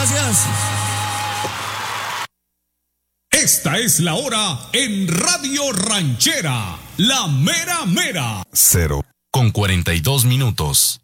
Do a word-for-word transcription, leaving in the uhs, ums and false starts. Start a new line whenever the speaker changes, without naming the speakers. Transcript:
gracias.
Esta es la hora en Radio Ranchera, la mera mera.
Cero con cuarenta y dos minutos.